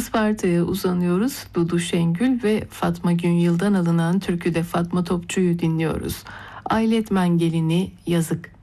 Isparta'ya uzanıyoruz. Dudu Şengül ve Fatma Günyıl'dan alınan türküde Fatma Topçu'yu dinliyoruz. Ayletmen gelini yazık.